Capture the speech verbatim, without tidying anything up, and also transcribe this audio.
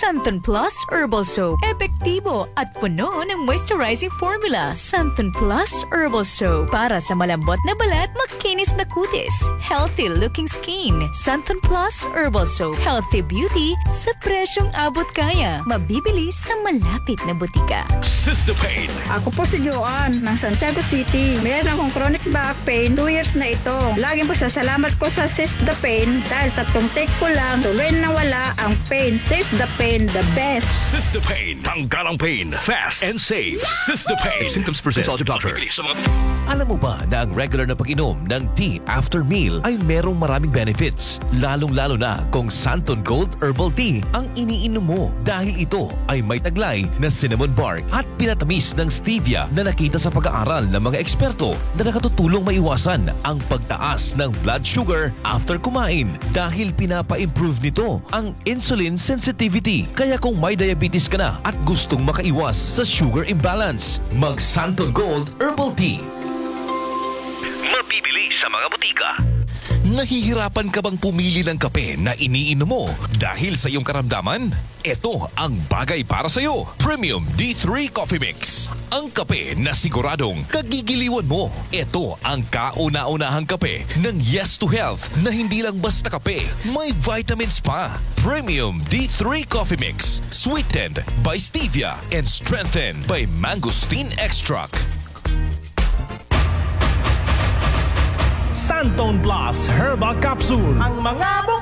Santon Plus Herbal Soap. Epektibo at puno ng moisturizing formula. Santon Plus Herbal Soap. Para sa malambot na balat, makinis na kutis. Healthy-looking skin. Santon Plus Herbal Soap. Healthy beauty sa presyong abot kaya. Mabibili sa malapit na butika. Sistapain. Ako po si Joanne ng Santiago City. Meron akong chronic back pain, two years na ito. Laging pasasalamat ko sa Sistapain dahil tatlong take ko lang, tuloy na wala ang pain. Sistapain, the best. Sistapain. Tanggal ang pain. Fast and safe. Sistapain. If symptoms persist, consult your doctor. Alam mo ba na ang regular na pag-inom ng tea after meal ay merong maraming benefits? Lalong-lalo na kung Santon Gold Herbal Tea ang iniinom mo dahil ito ay may taglay na cinnamon bark at pinatamis ng stevia na nakita sa pag-aaral ng mga eksperto na nakatutulong maiwasan ang pagtaas ng blood sugar after kumain dahil pinapa-improve nito ang insulin sensitivity. Kaya kung may diabetes ka na at gustong makaiwas sa sugar imbalance, mag Santon Gold Herbal Tea. Mabibili sa mga butika. Nahihirapan ka bang pumili ng kape na iniinom mo dahil sa iyong karamdaman? Ito ang bagay para sa iyo. Premium D three Coffee Mix. Ang kape na siguradong kagigiliwan mo. Ito ang kauna-unahang kape ng Yes to Health na hindi lang basta kape, may vitamins pa. Premium D three Coffee Mix. Sweetened by stevia and strengthened by mangosteen extract. Santon Plus Herbal Capsule. Ang mga